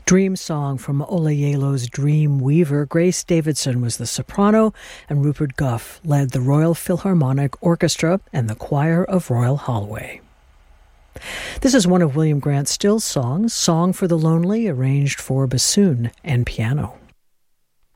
Dream Song from Olayelo's Dream Weaver. Grace Davidson was the soprano, and Rupert Gough led the Royal Philharmonic Orchestra and the Choir of Royal Holloway. This is one of William Grant Still's songs, Song for the Lonely, arranged for bassoon and piano.